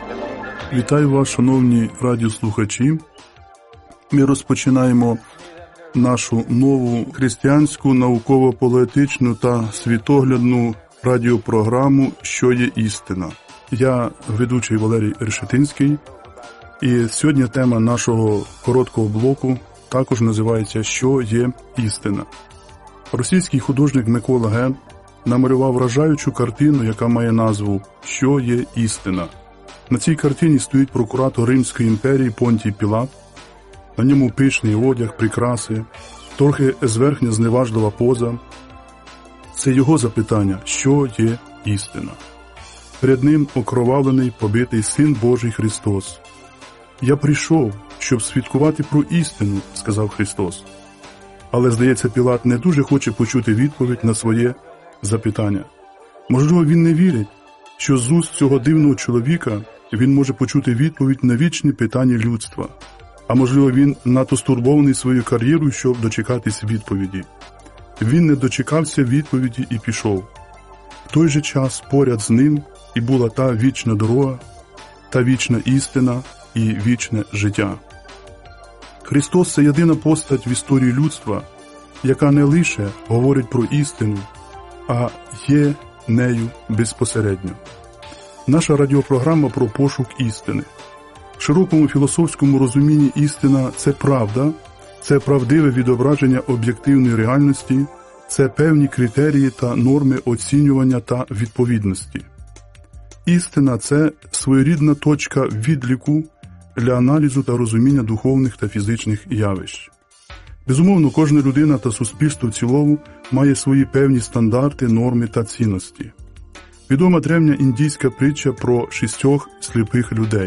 Вітаю вас, шановні радіослухачі. Ми розпочинаємо нашу нову християнську, науково-поетичну та світоглядну радіопрограму «Що є істина?». Я ведучий Валерій Решетинський, і сьогодні тема нашого короткого блоку також називається «Що є істина?». Російський художник Микола Ген намалював вражаючу картину, яка має назву «Що є істина?». На цій картині стоїть прокуратор Римської імперії Понтій Пілат. На ньому пишний одяг, прикраси, трохи зверхня зневажлива поза. Це його запитання, що є істина. Перед ним окровавлений, побитий Син Божий Христос. «Я прийшов, щоб свідкувати про істину», – сказав Христос. Але, здається, Пілат не дуже хоче почути відповідь на своє запитання. Можливо, він не вірить, що з уст цього дивного чоловіка він може почути відповідь на вічні питання людства. А можливо, він надто стурбований своєю кар'єрою, щоб дочекатись відповіді. Він не дочекався відповіді і пішов. В той же час поряд з ним і була та вічна дорога, та вічна істина і вічне життя. Христос – це єдина постать в історії людства, яка не лише говорить про істину, а є нею безпосередньо. Наша радіопрограма про пошук істини. В широкому філософському розумінні істина – це правда, це правдиве відображення об'єктивної реальності, це певні критерії та норми оцінювання та відповідності. Істина – це своєрідна точка відліку для аналізу та розуміння духовних та фізичних явищ. Безумовно, кожна людина та суспільство в цілому має свої певні стандарти, норми та цінності. Відома древня індійська притча про 6 сліпих людей.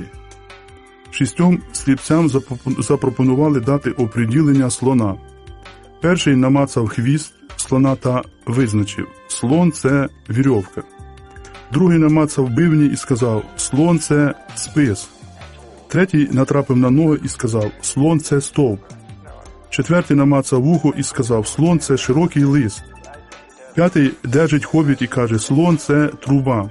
6 сліпцям запропонували дати оприділення слона. Перший намацав хвіст слона та визначив – слон – це вірьовка. Другий намацав бивні і сказав – слон – це спис. Третій натрапив на ноги і сказав – слон – це стовп. Четвертий намацав вухо і сказав – слон – це широкий лист. П'ятий держить хобіт і каже – слон – це труба.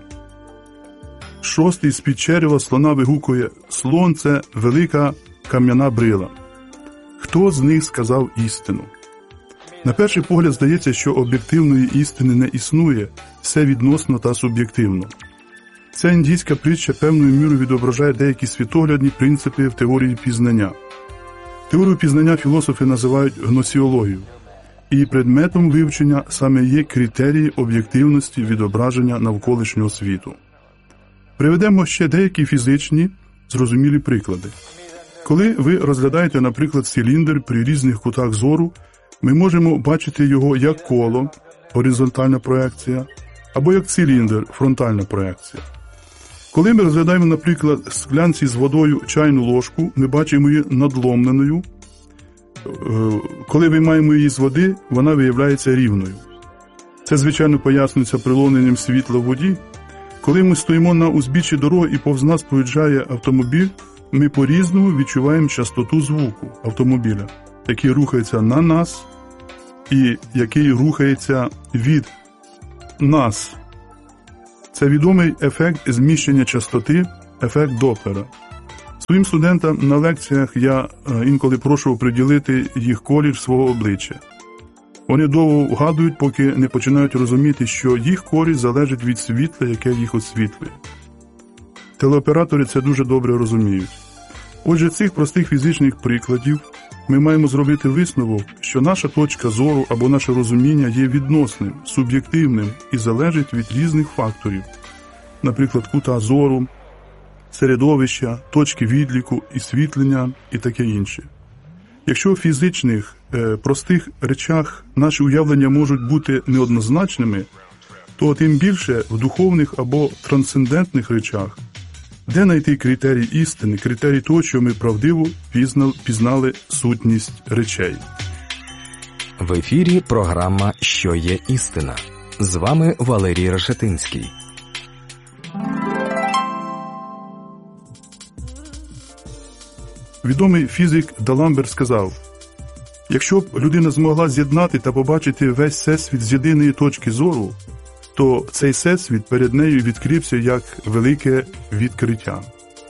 Шостий з-під черева слона вигукує – слон – це велика кам'яна брила. Хто з них сказав істину? На перший погляд здається, що об'єктивної істини не існує, все відносно та суб'єктивно. Ця індійська притча певною мірою відображає деякі світоглядні принципи в теорії пізнання. Теорію пізнання філософи називають гносіологію. І предметом вивчення саме є критерії об'єктивності відображення навколишнього світу. Приведемо ще деякі фізичні, зрозумілі приклади. Коли ви розглядаєте, наприклад, циліндр при різних кутах зору, ми можемо бачити його як коло, горизонтальна проекція, або як циліндр, фронтальна проекція. Коли ми розглядаємо, наприклад, в склянці з водою чайну ложку, ми бачимо її надломленою. Коли виймаємо її з води, вона виявляється рівною. Це, звичайно, пояснюється прилоненням світла в воді. Коли ми стоїмо на узбіччі дороги і повз нас проїжджає автомобіль, ми по-різному відчуваємо частоту звуку автомобіля, який рухається на нас і який рухається від нас. Це відомий ефект зміщення частоти, ефект Доплера. Своїм студентам на лекціях я інколи прошу приділити їх колір свого обличчя. Вони довго вгадують, поки не починають розуміти, що їх колір залежить від світла, яке їх освітлює. Телеоператори це дуже добре розуміють. Отже, цих простих фізичних прикладів ми маємо зробити висновок, що наша точка зору або наше розуміння є відносним, суб'єктивним і залежить від різних факторів, наприклад, кута зору, середовища, точки відліку, освітлення і таке інше. Якщо в фізичних, простих речах наші уявлення можуть бути неоднозначними, то тим більше в духовних або трансцендентних речах, де знайти критерій істини, критерій того, що ми правдиво пізнали сутність речей. В ефірі програма «Що є істина?». З вами Валерій Решетинський. Відомий фізик Даламбер сказав, якщо б людина змогла з'єднати та побачити весь всесвіт з єдиної точки зору, то цей всесвіт перед нею відкрився як велике відкриття.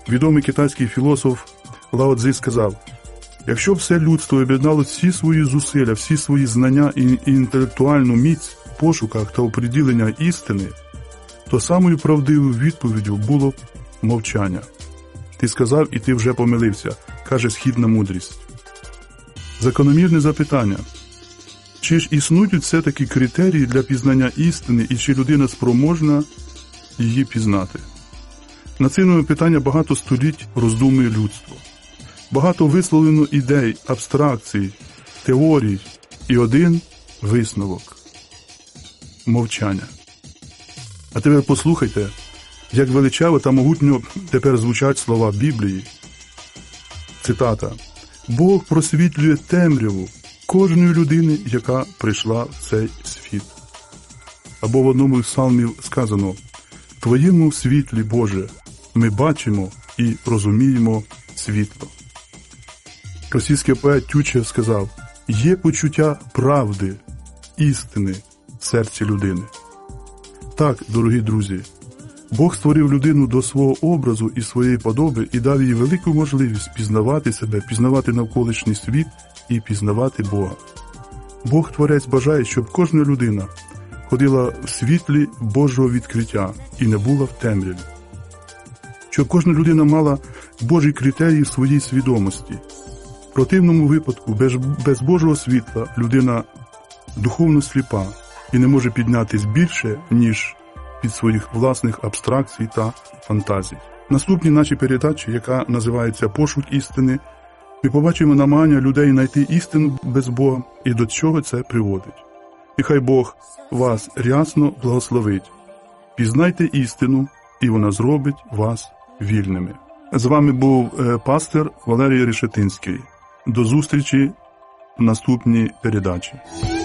Відомий китайський філософ Лао Цзи сказав: якщо все людство об'єднало всі свої зусилля, всі свої знання і інтелектуальну міць в пошуках та оприділення істини, то самою правдивою відповіддю було б мовчання. Ти сказав, і ти вже помилився, каже східна мудрість. Закономірне запитання. Чи ж існують все-таки критерії для пізнання істини, і чи людина спроможна її пізнати? На це питання багато століть роздумує людство. Багато висловлено ідей, абстракцій, теорій і один висновок – мовчання. А тепер послухайте, як величаво та могутньо тепер звучать слова Біблії. Цитата. «Бог просвітлює темряву кожної людини, яка прийшла в цей світ». Або в одному з псалмів сказано: «В Твоєму світлі, Боже, ми бачимо і розуміємо світло». Російський поет Тютчев сказав: «Є почуття правди, істини в серці людини». Так, дорогі друзі, Бог створив людину до свого образу і своєї подоби і дав їй велику можливість пізнавати себе, пізнавати навколишній світ і пізнавати Бога. Бог-творець бажає, щоб кожна людина ходила в світлі Божого відкриття і не була в темряві. Щоб кожна людина мала Божі критерії в своїй свідомості. В противному випадку, без Божого світла людина духовно сліпа і не може піднятись більше, ніж від своїх власних абстракцій та фантазій. В наступній нашій передачі, яка називається «Пошук істини», ми побачимо намагання людей знайти істину без Бога і до чого це приводить. Нехай Бог вас рясно благословить. Пізнайте істину, і вона зробить вас вільними. З вами був пастор Валерій Решетинський. До зустрічі в наступній передачі.